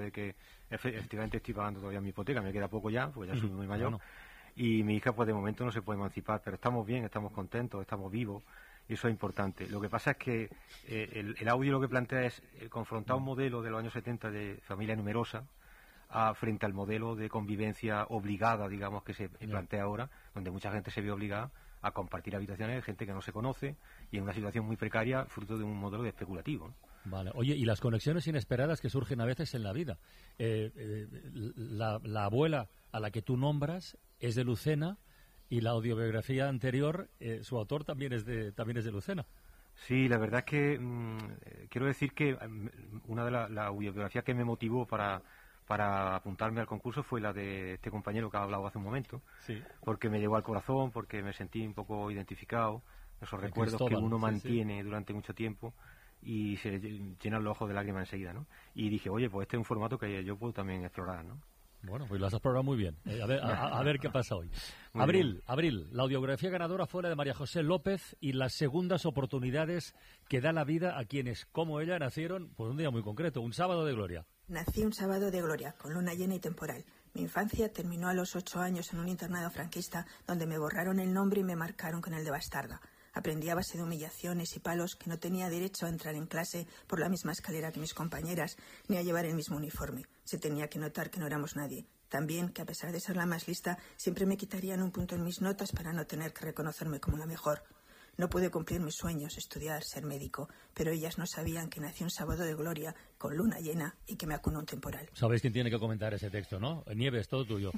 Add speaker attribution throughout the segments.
Speaker 1: de que efectivamente estoy pagando todavía mi hipoteca, me queda poco ya, porque ya soy muy mayor.
Speaker 2: Bueno.
Speaker 1: Y mi hija pues de momento no se puede emancipar, pero estamos bien, estamos contentos, estamos vivos, y eso es importante. Lo que pasa es que el audio lo que plantea es confrontar un modelo de los años 70 de familia numerosa frente al modelo de convivencia obligada, digamos, que se plantea ahora, donde mucha gente se ve obligada a compartir habitaciones de gente que no se conoce y en una situación muy precaria, fruto de un modelo especulativo, ¿no?
Speaker 2: Vale. Oye, y las conexiones inesperadas que surgen a veces en la vida. La abuela a la que tú nombras es de Lucena y la audiobiografía anterior, su autor también es de Lucena.
Speaker 1: Sí, la verdad es que quiero decir que una de las audiobiografías que me motivó para apuntarme al concurso fue la de este compañero que ha hablado hace un momento,
Speaker 2: sí,
Speaker 1: porque me llegó al corazón, porque me sentí un poco identificado, esos recuerdos que uno mantiene durante mucho tiempo y se llenan los ojos de lágrimas enseguida, ¿no? Y dije, oye, pues este es un formato que yo puedo también explorar, ¿no?
Speaker 2: Bueno, pues lo has explorado muy bien. A ver qué pasa hoy. Abril, la audiobiografía ganadora fue la de María José López y las segundas oportunidades que da la vida a quienes, como ella, nacieron por un día muy concreto, un sábado de gloria.
Speaker 3: Nací un sábado de gloria, con luna llena y temporal. Mi infancia terminó a los 8 años en un internado franquista donde me borraron el nombre y me marcaron con el de bastarda. Aprendí a base de humillaciones y palos que no tenía derecho a entrar en clase por la misma escalera que mis compañeras, ni a llevar el mismo uniforme. Se tenía que notar que no éramos nadie. También que a pesar de ser la más lista, siempre me quitarían un punto en mis notas para no tener que reconocerme como la mejor. No pude cumplir mis sueños, estudiar, ser médico, pero ellas no sabían que nací un sábado de gloria, con luna llena y que me acunó un temporal.
Speaker 2: Sabéis quién tiene que comentar ese texto, ¿no? Nieves, todo tuyo.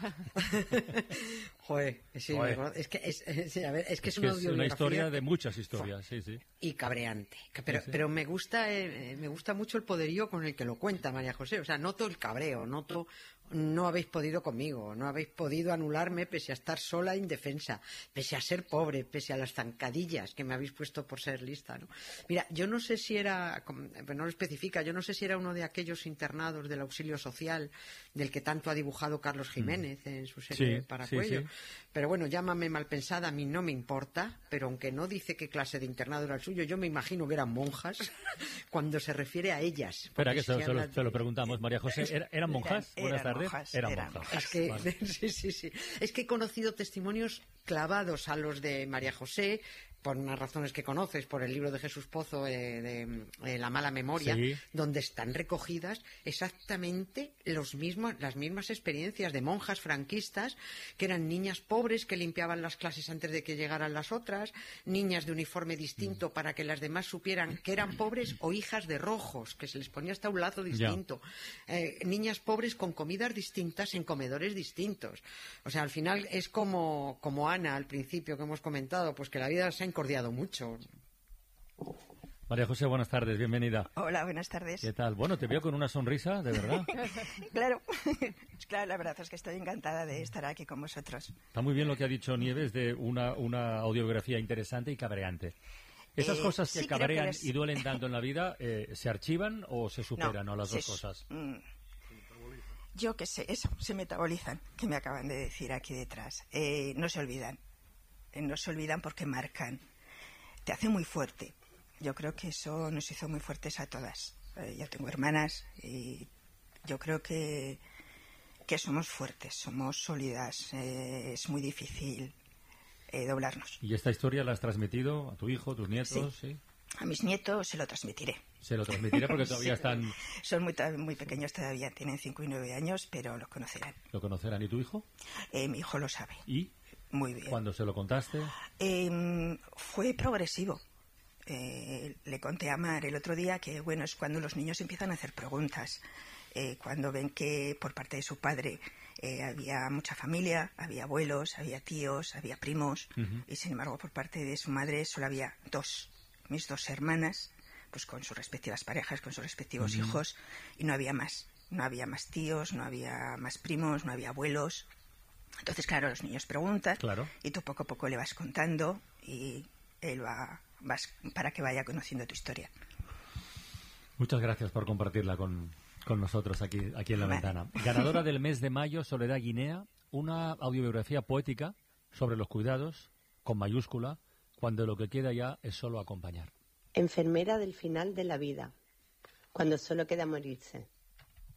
Speaker 4: Joder, sí,
Speaker 2: Joder.
Speaker 4: Es que es
Speaker 2: una historia de muchas historias, sí.
Speaker 4: Y cabreante. Pero me gusta mucho el poderío con el que lo cuenta María José. O sea, noto el cabreo, no habéis podido conmigo, no habéis podido anularme pese a estar sola e indefensa, pese a ser pobre, pese a las zancadillas que me habéis puesto por ser lista, ¿no? Mira, yo no sé si era, no lo especifica, yo no sé si era uno de aquellos internados del auxilio social del que tanto ha dibujado Carlos Jiménez en su serie Paracuello. Sí. Pero bueno, llámame malpensada, a mí no me importa, pero aunque no dice qué clase de internado era el suyo, yo me imagino que eran monjas cuando se refiere a ellas.
Speaker 2: Espera, que se lo preguntamos, María José. ¿Eran monjas? Buenas tardes.
Speaker 3: Eran monjas.
Speaker 2: Es que,
Speaker 4: vale. Sí. Es que he conocido testimonios clavados a los de María José, por unas razones que conoces, por el libro de Jesús Pozo de La mala memoria, donde están recogidas exactamente las mismas experiencias de monjas franquistas, que eran niñas pobres que limpiaban las clases antes de que llegaran las otras, niñas de uniforme distinto para que las demás supieran que eran pobres, o hijas de rojos, que se les ponía hasta un lazo distinto, niñas pobres con comidas distintas en comedores distintos. O sea, al final es como Ana al principio que hemos comentado, pues que la vida se ha encordiado mucho.
Speaker 2: María José, buenas tardes, bienvenida.
Speaker 3: Hola, buenas tardes.
Speaker 2: ¿Qué tal? Bueno, te veo con una sonrisa, ¿de verdad?
Speaker 3: Claro, la verdad es que estoy encantada de estar aquí con vosotros.
Speaker 2: Está muy bien lo que ha dicho Nieves de una audiobiografía interesante y cabreante. ¿Esas cosas que cabrean y duelen tanto en la vida, se archivan o se superan, o las dos cosas?
Speaker 3: Yo qué sé, eso, se metabolizan, que me acaban de decir aquí detrás. No se olvidan. No se olvidan porque marcan. Te hace muy fuerte. Yo creo que eso nos hizo muy fuertes a todas. Yo tengo hermanas y yo creo que somos fuertes, somos sólidas. Es muy difícil doblarnos.
Speaker 2: ¿Y esta historia la has transmitido a tu hijo, a tus nietos? Sí.
Speaker 3: A mis nietos se lo transmitiré.
Speaker 2: Se lo transmitiré porque todavía están...
Speaker 3: Son muy pequeños todavía, tienen 5 y 9 años, pero lo conocerán.
Speaker 2: ¿Lo conocerán? ¿Y tu hijo?
Speaker 3: Mi hijo lo sabe.
Speaker 2: ¿Y?
Speaker 3: Muy bien.
Speaker 2: ¿Cuándo se lo contaste?
Speaker 3: Fue progresivo. Le conté a Mar el otro día que, bueno, es cuando los niños empiezan a hacer preguntas. Cuando ven que por parte de su padre había mucha familia, había abuelos, había tíos, había primos, y sin embargo por parte de su madre solo había mis 2 hermanas, pues con sus respectivas parejas, con sus respectivos hijos, y no había más. No había más tíos, no había más primos, no había abuelos. Entonces, claro, los niños preguntan, y tú poco a poco le vas contando y él vas para que vaya conociendo tu historia.
Speaker 2: Muchas gracias por compartirla con nosotros aquí en La Ventana. Ganadora del mes de mayo, Soledad Guinea, una audiobiografía poética sobre los cuidados, con mayúscula, cuando lo que queda ya es solo acompañar.
Speaker 5: Enfermera del final de la vida, cuando solo queda morirse.